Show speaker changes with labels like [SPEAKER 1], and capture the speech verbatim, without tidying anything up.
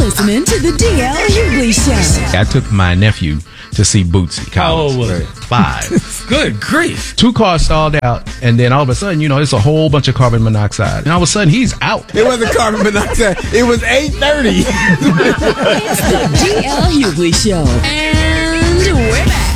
[SPEAKER 1] listening to the D L Hughley Show.
[SPEAKER 2] I took my nephew to see Bootsy
[SPEAKER 3] How
[SPEAKER 2] Collins.
[SPEAKER 3] old was it?
[SPEAKER 2] Five.
[SPEAKER 3] Good grief.
[SPEAKER 2] Two cars stalled out, and then all of a sudden, you know, it's a whole bunch of carbon monoxide. And all of a sudden, he's out.
[SPEAKER 4] It wasn't carbon monoxide. It was eight thirty.
[SPEAKER 1] It's the D L Hughley Show. And we're back.